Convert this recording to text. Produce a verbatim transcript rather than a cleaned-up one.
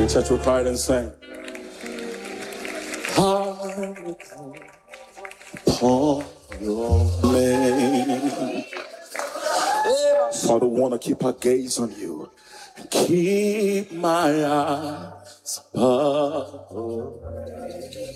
Every church will cry and sing. I will call upon your name. Father, wanna keep our gaze on you. Keep my eyes above.